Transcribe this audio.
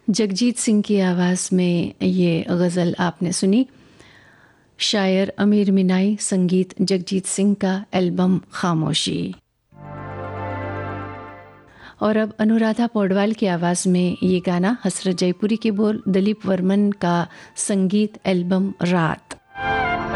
जगजीत सिंह की आवाज़ में ये गज़ल आपने सुनी। शायर अमीर मिनाई, संगीत जगजीत सिंह का, एल्बम खामोशी। और अब अनुराधा पौडवाल की आवाज़ में ये गाना, हसरत जयपुरी के बोल, दिलीप वर्मन का संगीत, एल्बम रात।